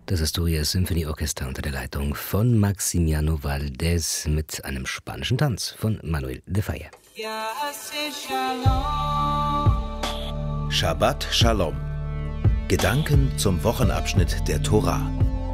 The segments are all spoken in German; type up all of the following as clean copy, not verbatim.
Das Asturias Symphonieorchester unter der Leitung von Maximiano Valdés mit einem spanischen Tanz von Manuel de Falla. Shabbat Shalom. Gedanken zum Wochenabschnitt der Tora.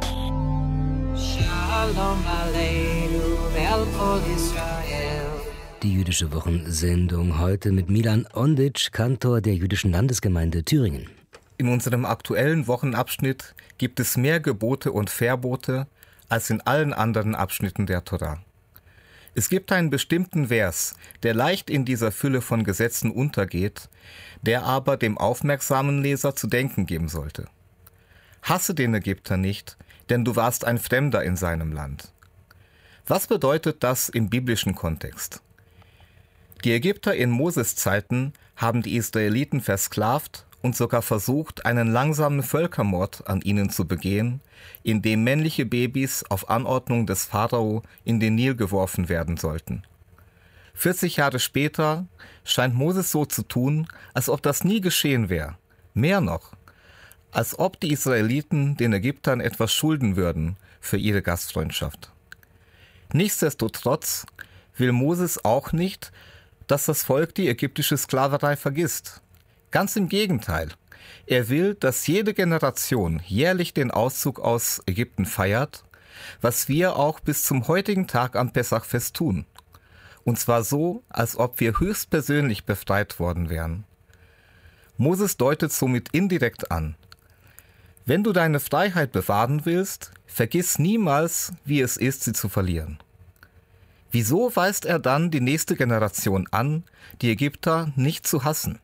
Die jüdische Wochensendung heute mit Milan Ondic, Kantor der jüdischen Landesgemeinde Thüringen. In unserem aktuellen Wochenabschnitt gibt es mehr Gebote und Verbote als in allen anderen Abschnitten der Tora. Es gibt einen bestimmten Vers, der leicht in dieser Fülle von Gesetzen untergeht, der aber dem aufmerksamen Leser zu denken geben sollte. Hasse den Ägypter nicht, denn du warst ein Fremder in seinem Land. Was bedeutet das im biblischen Kontext? Die Ägypter in Moses Zeiten haben die Israeliten versklavt und sogar versucht, einen langsamen Völkermord an ihnen zu begehen, indem männliche Babys auf Anordnung des Pharao in den Nil geworfen werden sollten. 40 Jahre später scheint Moses so zu tun, als ob das nie geschehen wäre. Mehr noch, als ob die Israeliten den Ägyptern etwas schulden würden für ihre Gastfreundschaft. Nichtsdestotrotz will Moses auch nicht, dass das Volk die ägyptische Sklaverei vergisst. Ganz im Gegenteil. Er will, dass jede Generation jährlich den Auszug aus Ägypten feiert, was wir auch bis zum heutigen Tag am Pessachfest tun. Und zwar so, als ob wir höchstpersönlich befreit worden wären. Moses deutet somit indirekt an: Wenn du deine Freiheit bewahren willst, vergiss niemals, wie es ist, sie zu verlieren. Wieso weist er dann die nächste Generation an, die Ägypter nicht zu hassen?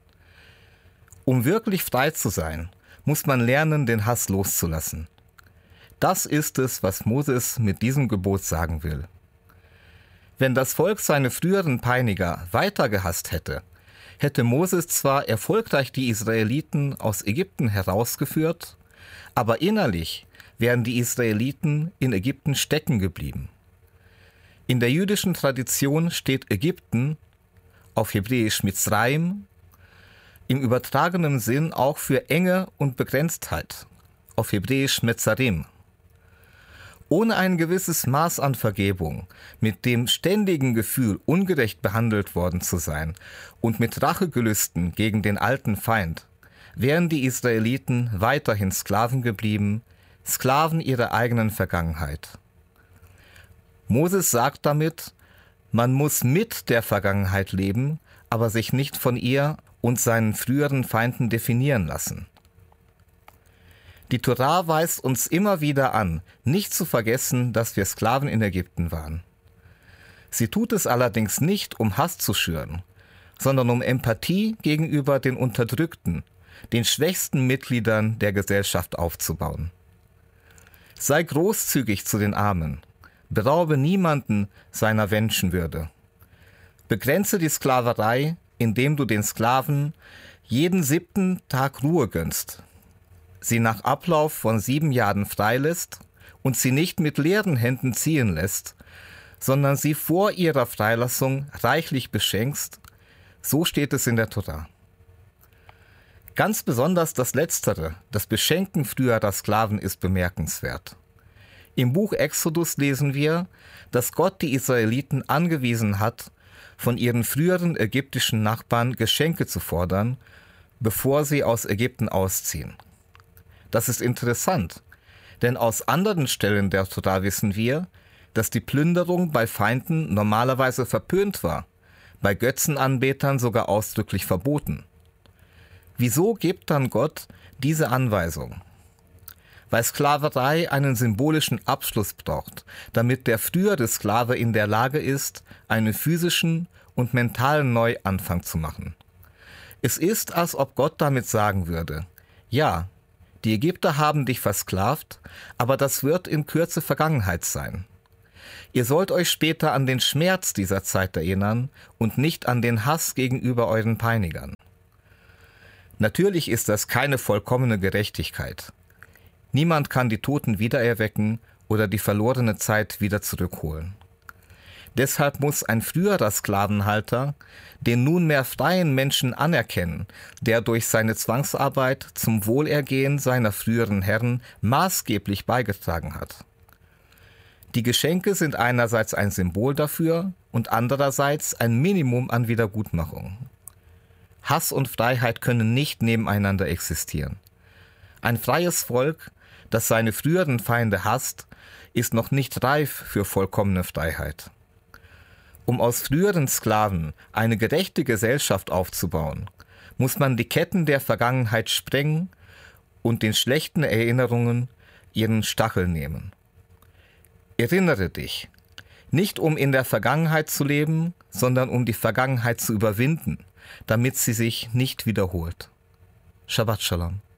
Um wirklich frei zu sein, muss man lernen, den Hass loszulassen. Das ist es, was Moses mit diesem Gebot sagen will. Wenn das Volk seine früheren Peiniger weiter gehasst hätte, hätte Moses zwar erfolgreich die Israeliten aus Ägypten herausgeführt, aber innerlich wären die Israeliten in Ägypten stecken geblieben. In der jüdischen Tradition steht Ägypten, auf Hebräisch Mitzrayim, im übertragenen Sinn auch für Enge und Begrenztheit, auf Hebräisch Metzarim. Ohne ein gewisses Maß an Vergebung, mit dem ständigen Gefühl, ungerecht behandelt worden zu sein und mit Rachegelüsten gegen den alten Feind, wären die Israeliten weiterhin Sklaven geblieben, Sklaven ihrer eigenen Vergangenheit. Moses sagt damit, man muss mit der Vergangenheit leben, aber sich nicht von ihr und seinen früheren Feinden definieren lassen. Die Tora weist uns immer wieder an, nicht zu vergessen, dass wir Sklaven in Ägypten waren. Sie tut es allerdings nicht, um Hass zu schüren, sondern um Empathie gegenüber den Unterdrückten, den schwächsten Mitgliedern der Gesellschaft aufzubauen. Sei großzügig zu den Armen, beraube niemanden seiner Menschenwürde. Begrenze die Sklaverei, indem du den Sklaven jeden 7. Tag Ruhe gönnst, sie nach Ablauf von 7 Jahren freilässt und sie nicht mit leeren Händen ziehen lässt, sondern sie vor ihrer Freilassung reichlich beschenkst, so steht es in der Tora. Ganz besonders das Letztere, das Beschenken früherer Sklaven, ist bemerkenswert. Im Buch Exodus lesen wir, dass Gott die Israeliten angewiesen hat, von ihren früheren ägyptischen Nachbarn Geschenke zu fordern, bevor sie aus Ägypten ausziehen. Das ist interessant, denn aus anderen Stellen der Tora wissen wir, dass die Plünderung bei Feinden normalerweise verpönt war, bei Götzenanbetern sogar ausdrücklich verboten. Wieso gibt dann Gott diese Anweisung? Weil Sklaverei einen symbolischen Abschluss braucht, damit der frühere Sklave in der Lage ist, einen physischen und mentalen Neuanfang zu machen. Es ist, als ob Gott damit sagen würde: Ja, die Ägypter haben dich versklavt, aber das wird in Kürze Vergangenheit sein. Ihr sollt euch später an den Schmerz dieser Zeit erinnern und nicht an den Hass gegenüber euren Peinigern. Natürlich ist das keine vollkommene Gerechtigkeit. Niemand kann die Toten wiedererwecken oder die verlorene Zeit wieder zurückholen. Deshalb muss ein früherer Sklavenhalter den nunmehr freien Menschen anerkennen, der durch seine Zwangsarbeit zum Wohlergehen seiner früheren Herren maßgeblich beigetragen hat. Die Geschenke sind einerseits ein Symbol dafür und andererseits ein Minimum an Wiedergutmachung. Hass und Freiheit können nicht nebeneinander existieren. Ein freies Volk, das seine früheren Feinde hasst, ist noch nicht reif für vollkommene Freiheit. Um aus früheren Sklaven eine gerechte Gesellschaft aufzubauen, muss man die Ketten der Vergangenheit sprengen und den schlechten Erinnerungen ihren Stachel nehmen. Erinnere dich, nicht um in der Vergangenheit zu leben, sondern um die Vergangenheit zu überwinden, damit sie sich nicht wiederholt. Shabbat Shalom.